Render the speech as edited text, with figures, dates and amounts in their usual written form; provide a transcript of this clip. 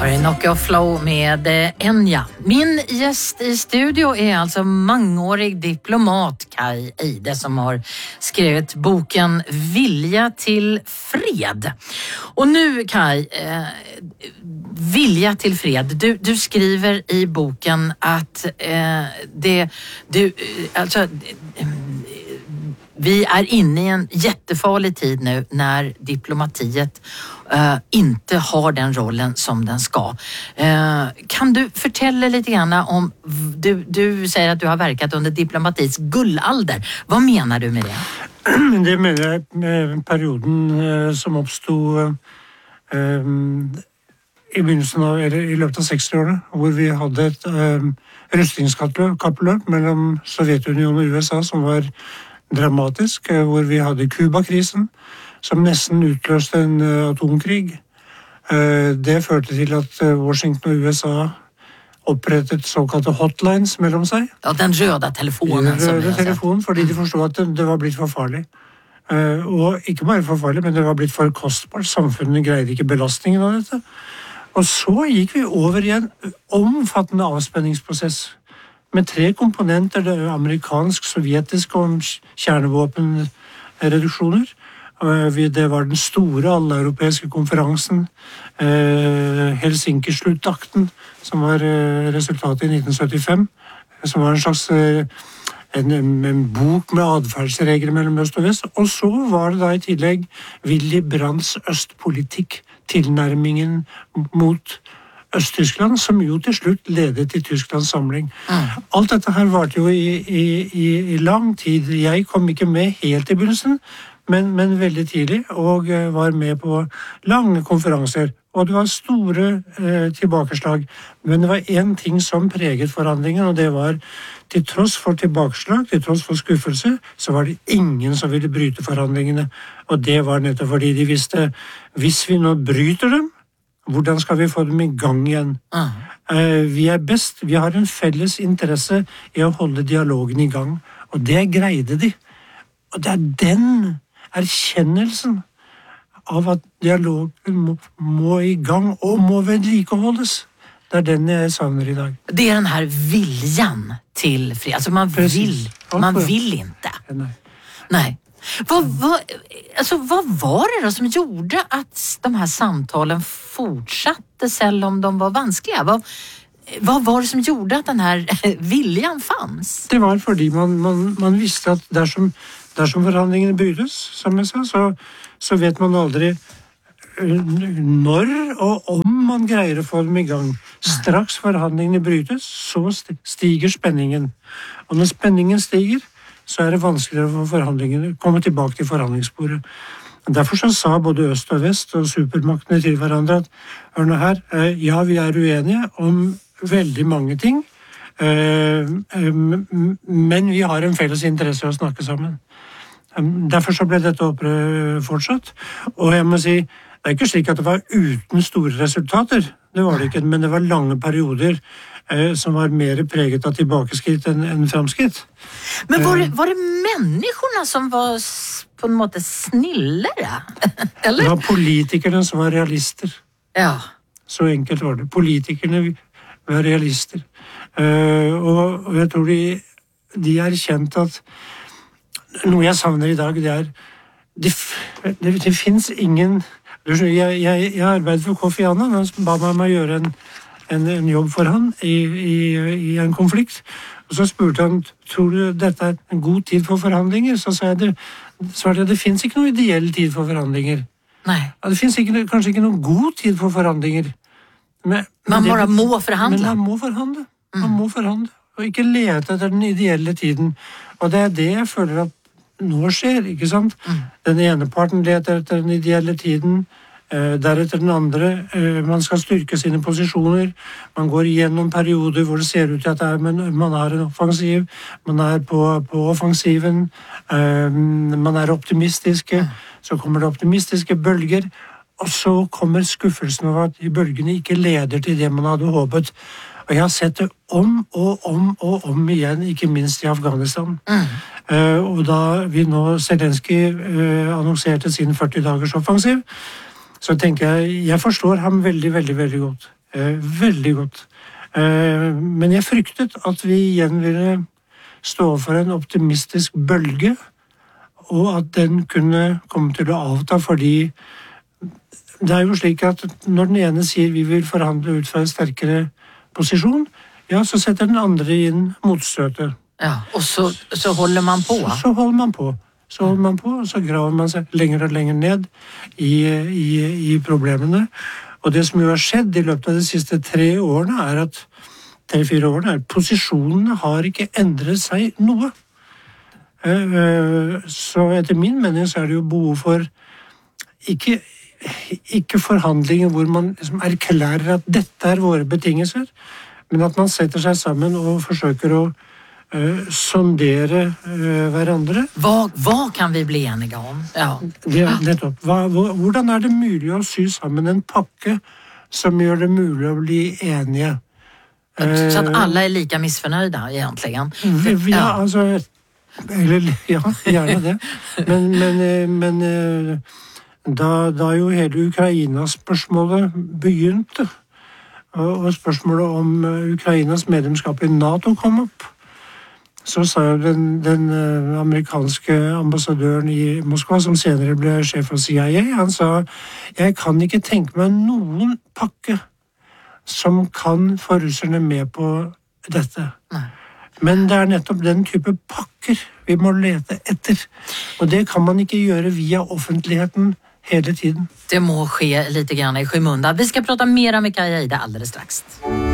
Nokia Flow med Enya. Min gäst i studio är alltså mångårig diplomat Kaj Eide som har skrivit boken Vilja till fred. Och nu Kaj, Vilja till fred. Du skriver i boken att vi är inne i en jättefarlig tid nu när diplomatiet inte har den rollen som den ska. Kan du fortelle lite grann om, du säger att du har verkat under diplomatins gullalder. Vad menar du med det? Det mener jeg med perioden som oppstod i begynnelsen av, eller i løpet av 60-årene, hvor vi hadde et rustningskappløp mellom Sovjetunionen og USA som var dramatisk, hvor vi hadde Kuba-krisen, som nesten utløste en atomkrig. Det førte til at Washington og USA opprettet såkalte hotlines mellom seg. Ja, den røde telefonen. Den røde telefonen, fordi de forstod at det var blitt for farlig. Og ikke bare for farlig, men det var blitt for kostbart. Samfunnet greide ikke belastningen av dette. Og så gikk vi over i en omfattende avspenningsprosess med 3 komponenter, det amerikansk, sovjetisk og kjernevåpenreduksjoner. Det var den store alleuropeiske konferansen, Helsinki-sluttakten, som var resultatet i 1975, som var en slags en bok med adferdsregler mellom øst og vest. Og så var det da i tillegg Willy Brandts østpolitikk, tilnærmingen mot Øst-Tyskland, som jo til slutt ledet til Tysklands samling. Alt dette her varte jo i lang tid. Jeg kom ikke med helt i begynnelsen, men veldig tidlig, og var med på lange konferanser. Og det var store tilbakeslag. Men det var en ting som preget forhandlingen, og det var til tross for tilbakeslag, til tross for skuffelse, så var det ingen som ville bryte forhandlingene. Og det var nettopp fordi de visste, hvis vi nå bryter dem, hvordan skal vi få dem i gang igjen? Vi er best, vi har en felles interesse i å holde dialogen i gang, og det greide de. Og det er den erkjennelsen av at dialogen må i gang og må vedlikeholdes. Det er den jeg savner i dag. Det er den her viljan til fred. Altså man vill inte. Nej. Vad var det då som gjorde att de här samtalen fortsatte selv om de var vanskliga? Vad var det som gjorde att den här viljan fanns? Det var fordi man visste at dersom forhandlingene brytes, som jeg sa, så vet man aldri når og om man greier å få dem i gang. Straks forhandlingene brytes, så stiger spenningen. Og når spenningen stiger, så er det vanskeligere for forhandlingene komme tilbake til forhandlingsbordet. Derfor så sa både øst og vest og supermaktene til hverandre at hør nå her, ja, vi er uenige om veldig mange ting, men vi har en felles interesse å snakke sammen. Derfor så ble dette opprøret fortsatt, og jeg må si, det er ikke slik at det var uten store resultater, det var det ikke, men det var lange perioder som var mer preget av tilbakeskritt enn framskritt. Men var det människorna som var på en måte snillere? Eller? Det var politikerne som var realister. Ja. Så enkelt var det. Politikerne var realister. Og jeg tror de erkjente at noe jeg savner i dag, det finnes ingen... Jeg arbeidet for Kofi Annan, han ba meg om å gjøre en jobb for han i en konflikt. Og så spurte han, tror du dette er en god tid for forhandlinger? Så sa jeg, det finnes ikke noe ideell tid for forhandlinger. Nei. Ja, det finnes kanskje ikke noen god tid for forhandlinger. Man bare må forhandle. Men man må forhandle. Man må forhandle. Og ikke lete etter den ideelle tiden. Og det er det jeg føler at nå skjer, ikke sant? Den ene parten leter etter den ideelle tiden, deretter den andre. Man skal styrke sine posisjoner. Man går gjennom perioder hvor det ser ut til at man har en offensiv. Man er på offensiven. Man er optimistiske. Så kommer det optimistiske bølger. Og så kommer skuffelsen over at de bølgene ikke leder til det man hadde håpet. Og jeg har sett det om og om igjen, ikke minst i Afghanistan. Og da vi nå Zelenskyj annonserte sin 40-dagers offensiv, så tenker jeg forstår ham veldig, veldig, veldig godt. Veldig godt. Men jeg fryktet at vi igjen ville stå for en optimistisk bølge, og at den kunne komme til å avta, fordi det jo slik at når den ene sier vi vil forhandle ut fra en sterkere posisjon, ja, så setter den andre inn motstøtet. Ja, og så holder man på. Så holder man på. Og så graver man seg lenger og lenger ned i problemene. Og det som jo har skjedd i løpet av de siste 3-4 årene, er at posisjonene har ikke endret seg noe. Så etter min mening så det jo behov for ikke forhandlinger hvor man liksom erklærer at dette våre betingelser, men at man setter seg sammen og forsøker å sondere hverandre. Hva kan vi bli enige om? Ja. Nettopp. Hvordan det mulig å sy sammen en pakke som gjør det mulig å bli enige? Så at alle like missfornøyde, egentlig? Ja, altså... ja, gjerne det. Men da jo hele Ukraina-spørsmålet begynte, og spørsmålet om Ukrainas medlemskap i NATO kom opp, så sa jo den amerikanske ambassadøren i Moskva, som senere ble sjef for CIA, han sa, jeg kan ikke tenke meg noen pakke som kan få russerne med på dette. Nei. Men det nettopp den type pakker vi må lete etter, og det kan man ikke gjøre via offentligheten hele tiden. Det må skje litt grann i skymundan. Vi skal prate mer med Kai Eide alldeles straks.